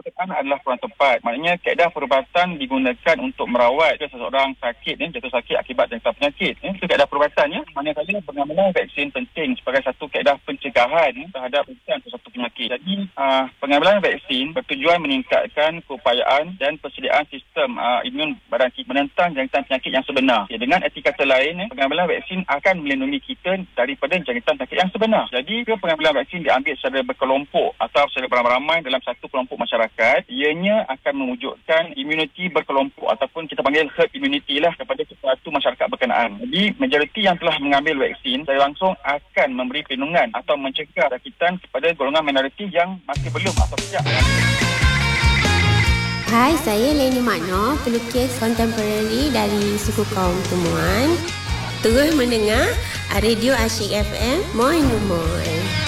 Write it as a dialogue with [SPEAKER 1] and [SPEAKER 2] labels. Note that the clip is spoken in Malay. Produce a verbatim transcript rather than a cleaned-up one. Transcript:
[SPEAKER 1] berkenaan adalah kurang tepat. Maknanya kaedah perubatan digunakan untuk merawat seseorang sakit, ya, jatuh sakit akibat jangkitan penyakit. Ya. Itu kaedah perubatan. Ya. Manakala pengambilan vaksin penting sebagai satu kaedah pencegahan, ya, terhadap bukan sesuatu penyakit. Jadi uh, pengambilan vaksin bertujuan meningkatkan keupayaan dan persediaan sistem uh, imun badan kita menentang jangkitan penyakit yang sebenar. Ya, dengan erti kata lain, ya, pengambilan vaksin akan melindungi kita daripada jangkitan penyakit yang sebenar. Jadi pengambilan vaksin diambil secara berkelompok atau secara beramai-ramai dalam satu kelompok masyarakat, ianya akan mewujudkan imuniti berkelompok ataupun kita panggil herd immunity lah kepada suatu masyarakat berkenaan. Jadi majoriti yang telah mengambil vaksin secara langsung akan memberi perlindungan atau mencegah jangkitan kepada golongan minoriti yang masih belum atau tidak.
[SPEAKER 2] Hai, saya Leni Makno, pelukis kontemporari dari suku kaum Temuan. Terus mendengar Radio Asyik F M, Moi No Moi.